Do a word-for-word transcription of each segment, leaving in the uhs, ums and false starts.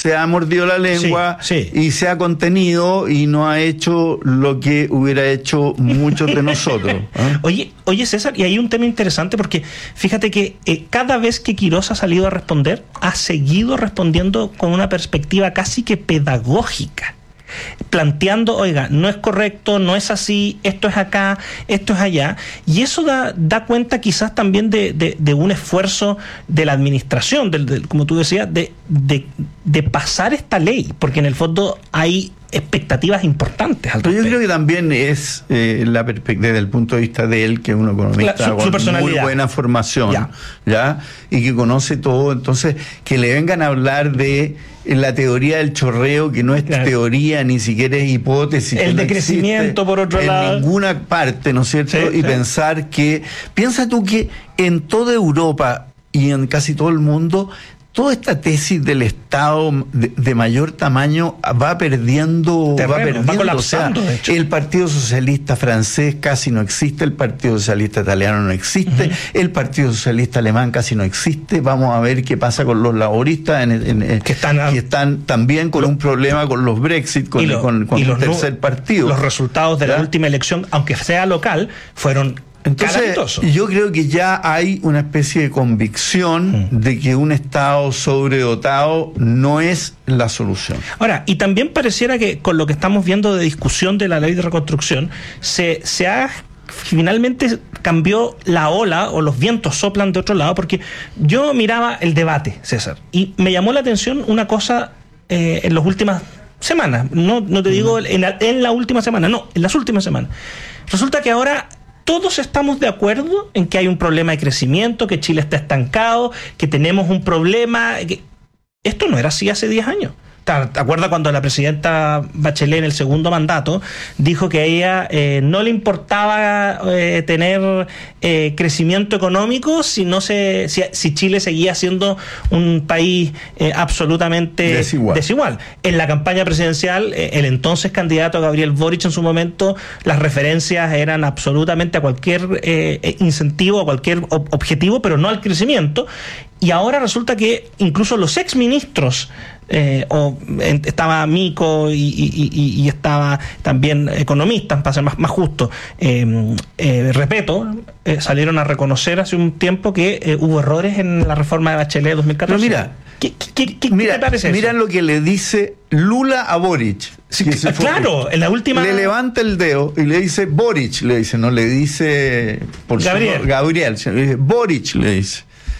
se ha mordido la lengua sí, sí. y se ha contenido y no ha hecho lo que hubiera hecho muchos de nosotros. ¿eh? Oye, oye César, y hay un tema interesante porque fíjate que eh, cada vez que Quirós ha salido a responder, ha seguido respondiendo con una perspectiva casi que pedagógica, planteando, oiga, no es correcto, no es así, esto es acá, esto es allá, y eso da, da cuenta quizás también de, de, de un esfuerzo de la administración, de, de, como tú decías, de, de, de pasar esta ley, porque en el fondo hay expectativas importantes al Pero yo respecto. creo que también es eh, la perspectiva desde el punto de vista de él, que es un economista La, su, su con muy buena formación, ya. ya, y que conoce todo. Entonces, que le vengan a hablar de la teoría del chorreo, que no es claro. teoría, ni siquiera es hipótesis. El no decrecimiento, por otro en lado. En ninguna parte, ¿no es cierto? Sí, y sí. pensar que, piensa tú que en toda Europa y en casi todo el mundo, toda esta tesis del Estado de, de mayor tamaño va perdiendo, Terreno, va perdiendo. va colapsando, o sea, de hecho. el Partido Socialista francés casi no existe, el Partido Socialista italiano no existe, uh-huh. el Partido Socialista alemán casi no existe. Vamos a ver qué pasa con los laboristas en, en, en, que, están a, que están también con lo, un problema con los Brexit, con, lo, con, con el los, tercer partido. Los resultados de ¿verdad? La última elección, aunque sea local, fueron Entonces, yo creo que ya hay una especie de convicción mm. de que un Estado sobredotado no es la solución. Ahora, y también pareciera que con lo que estamos viendo de discusión de la ley de reconstrucción, se, se ha finalmente cambió la ola o los vientos soplan de otro lado, porque yo miraba el debate, César, y me llamó la atención una cosa eh, en las últimas semanas, no, no te digo mm. en, la, en la última semana, no, en las últimas semanas. Resulta que ahora todos estamos de acuerdo en que hay un problema de crecimiento, que Chile está estancado, que tenemos un problema. Que... Esto no era así hace diez años. ¿Te acuerdas cuando la presidenta Bachelet en el segundo mandato dijo que a ella eh, no le importaba eh, tener eh, crecimiento económico si no se si, si Chile seguía siendo un país eh, absolutamente desigual. desigual? En la campaña presidencial, eh, el entonces candidato Gabriel Boric en su momento, las referencias eran absolutamente a cualquier eh, incentivo, a cualquier ob- objetivo, pero no al crecimiento. Y ahora resulta que incluso los exministros, eh, o en, estaba Mico y, y, y, y estaba también economistas, para ser más, más justo, eh, eh, Repeto, eh, salieron a reconocer hace un tiempo que eh, hubo errores en la reforma de Bachelet dos mil catorce. Pero mira, ¿qué, qué, qué, mira, ¿qué te parece mira eso? lo que le dice Lula a Boric. Sí, claro, en la última... Le levanta el dedo y le dice Boric, le dice, no le dice... Por Gabriel. Su, Gabriel, le dice Boric, le dice.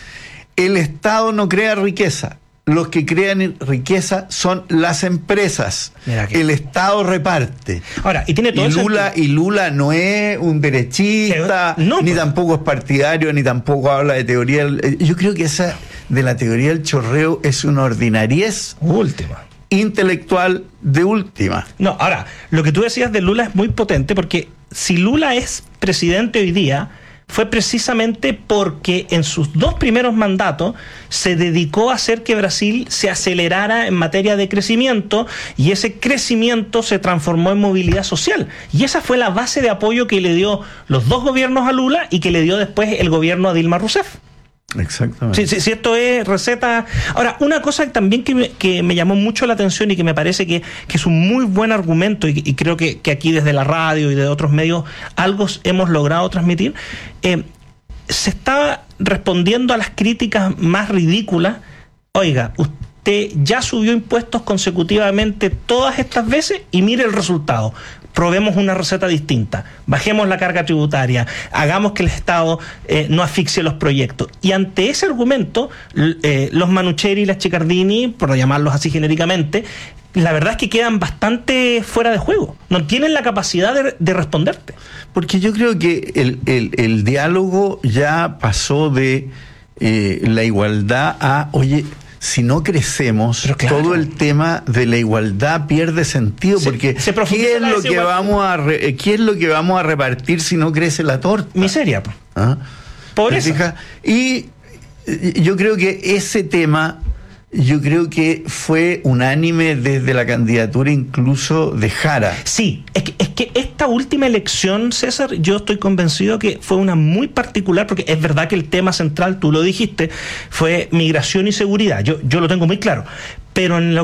El Estado no crea riqueza. Los que crean riqueza son las empresas. Que... El Estado reparte. Ahora, y tiene todo y Lula, y Lula no es un derechista, no, ni pues. tampoco es partidario, ni tampoco habla de teoría. Yo creo que esa de la teoría del chorreo es una ordinariez última. Intelectual de última. No, ahora, lo que tú decías de Lula es muy potente, porque si Lula es presidente hoy día, fue precisamente porque en sus dos primeros mandatos se dedicó a hacer que Brasil se acelerara en materia de crecimiento, y ese crecimiento se transformó en movilidad social. Y esa fue la base de apoyo que le dio los dos gobiernos a Lula y que le dio después el gobierno a Dilma Rousseff. Exactamente. Si, si, si esto es receta... Ahora, una cosa también que me, que me llamó mucho la atención y que me parece que, que es un muy buen argumento, y, y creo que, que aquí desde la radio y de otros medios algo hemos logrado transmitir, eh, se está respondiendo a las críticas más ridículas. Oiga, usted ya subió impuestos consecutivamente todas estas veces y mire el resultado. Probemos una receta distinta, bajemos la carga tributaria, hagamos que el Estado eh, no asfixie los proyectos. Y ante ese argumento, eh, los Manucheri y las Chicardini, por llamarlos así genéricamente, la verdad es que quedan bastante fuera de juego. No tienen la capacidad de, de responderte. Porque yo creo que el, el, el diálogo ya pasó de eh, la igualdad a, oye, si no crecemos, claro, todo el tema de la igualdad pierde sentido, se, porque se ¿qué es lo que vamos a re, qué es lo que vamos a repartir si no crece la torta? Miseria. ¿Ah? Pobreza. Y yo creo que ese tema, yo creo que fue unánime desde la candidatura incluso de Jara. Sí, es que, es que esta última elección, César, yo estoy convencido que fue una muy particular, porque es verdad que el tema central, tú lo dijiste, fue migración y seguridad. Yo, yo lo tengo muy claro. Pero en la